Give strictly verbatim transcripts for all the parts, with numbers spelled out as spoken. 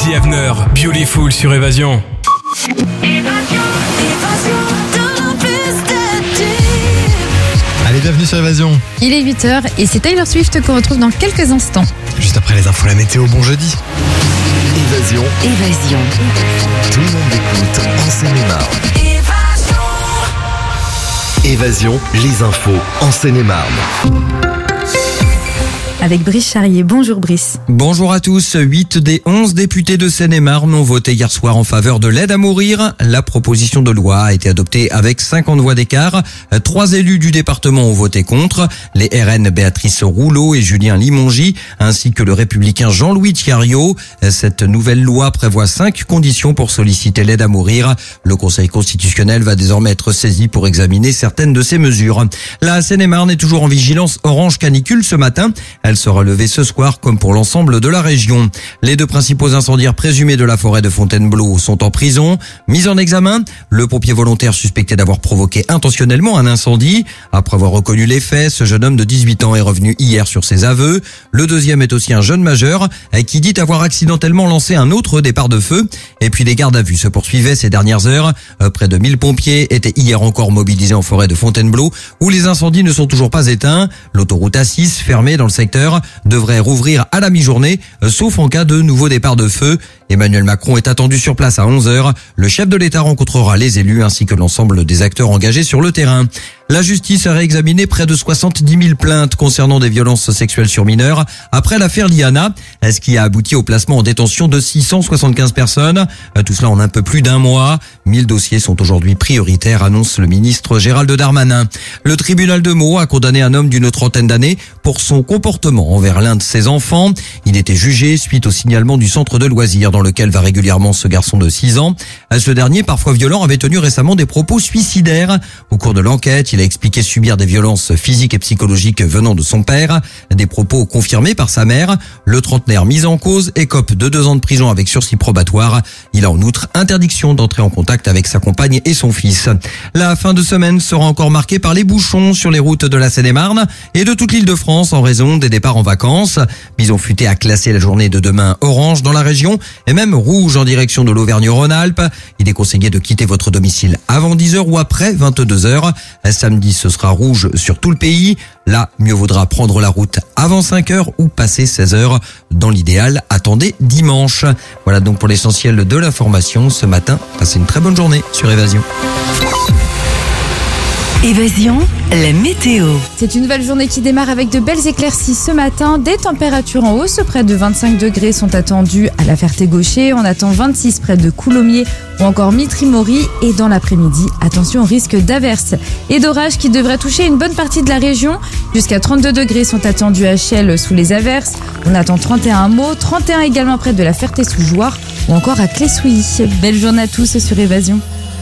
Eddie Havner, Beautiful sur Évasion. Allez, bienvenue sur Évasion. Il est huit heures et c'est Taylor Swift qu'on retrouve dans quelques instants. Juste après les infos, la météo, bon jeudi. Évasion. Évasion. Tout le monde écoute en Seine-et-Marne. Évasion, les infos en Seine-et-Marne. Avec Brice Charrier. Bonjour Brice. Bonjour à tous. huit des onze députés de Seine-et-Marne ont voté hier soir en faveur de l'aide à mourir. La proposition de loi a été adoptée avec cinquante voix d'écart. Trois élus du département ont voté contre. Les R N Béatrice Rouleau et Julien Limongi, ainsi que le républicain Jean-Louis Thierriot. Cette nouvelle loi prévoit cinq conditions pour solliciter l'aide à mourir. Le Conseil constitutionnel va désormais être saisi pour examiner certaines de ces mesures. La Seine-et-Marne est toujours en vigilance orange canicule ce matin. Elle sera levée ce soir comme pour l'ensemble de la région. Les deux principaux incendiaires présumés de la forêt de Fontainebleau sont en prison. Mis en examen, le pompier volontaire suspecté d'avoir provoqué intentionnellement un incendie. Après avoir reconnu les faits, ce jeune homme de dix-huit ans est revenu hier sur ses aveux. Le deuxième est aussi un jeune majeur qui dit avoir accidentellement lancé un autre départ de feu. Et puis les gardes à vue se poursuivaient ces dernières heures. Près de mille pompiers étaient hier encore mobilisés en forêt de Fontainebleau où les incendies ne sont toujours pas éteints. L'autoroute A six fermée dans le secteur devrait rouvrir à la mi-journée, sauf en cas de nouveau départ de feu. Emmanuel Macron est attendu sur place à onze heures. Le chef de l'État rencontrera les élus ainsi que l'ensemble des acteurs engagés sur le terrain. La justice a réexaminé près de soixante-dix mille plaintes concernant des violences sexuelles sur mineurs après l'affaire Liana, ce qui a abouti au placement en détention de six cent soixante-quinze personnes. Tout cela en un peu plus d'un mois. mille dossiers sont aujourd'hui prioritaires, annonce le ministre Gérald Darmanin. Le tribunal de Meaux a condamné un homme d'une trentaine d'années pour son comportement envers l'un de ses enfants. Il était jugé suite au signalement du centre de loisirs dans lequel va régulièrement ce garçon de six ans. Ce dernier, parfois violent, avait tenu récemment des propos suicidaires. Au cours de l'enquête, il a expliqué subir des violences physiques et psychologiques venant de son père. Des propos confirmés par sa mère. Le trentenaire mis en cause écope de deux ans de prison avec sursis probatoire. Il a en outre interdiction d'entrer en contact avec sa compagne et son fils. La fin de semaine sera encore marquée par les bouchons sur les routes de la Seine-et-Marne et de toute l'île de France en raison des départs en vacances. Bison Futé a classé la journée de demain orange dans la région et même rouge en direction de l'Auvergne-Rhône-Alpes. Il est conseillé de quitter votre domicile avant dix heures ou après vingt-deux heures. Samedi, ce sera rouge sur tout le pays. Là, mieux vaudra prendre la route avant cinq heures ou passer seize heures. Dans l'idéal, attendez dimanche. Voilà donc pour l'essentiel de l'information ce matin. Passez une très bonne journée sur Évasion. Évasion, la météo. C'est une nouvelle journée qui démarre avec de belles éclaircies ce matin. Des températures en hausse, près de vingt-cinq degrés sont attendues à la Ferté-Gaucher. On attend vingt-six près de Coulommiers ou encore Mitry-Mory. Et dans l'après-midi, attention au risque d'averses et d'orages qui devraient toucher une bonne partie de la région. Jusqu'à trente-deux degrés sont attendus à Chelles sous les averses. On attend trente et un à Meaux, trente et un également près de la Ferté-sous-Jouarre ou encore à Clé-Souilly. Belle journée à tous sur Évasion.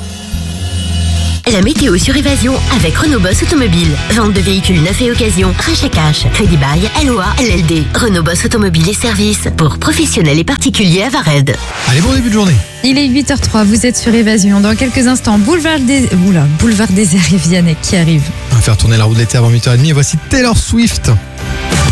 La météo sur Évasion avec Renault Boss Automobile. Vente de véhicules neufs et occasion, rachat cash, crédit bail, L O A, L L D. Renault Boss Automobile et services pour professionnels et particuliers à Vared. Allez, bon début de journée. Il est huit heures zéro trois, vous êtes sur Évasion. Dans quelques instants, boulevard des, Oula, boulevard des Airs et Vianney qui arrive. On va faire tourner la roue de l'été avant huit heures trente et voici Taylor Swift.